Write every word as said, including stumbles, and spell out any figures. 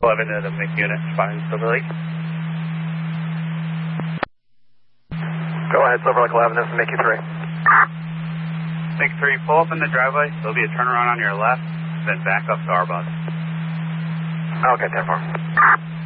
eleven to the M I C unit, responding to Silver Lake. Go ahead, Silver Lake eleven, this is Mickey three. Mickey three, pull up in the driveway. There'll be a turnaround on your left, then back up to our bus. Okay, ten four.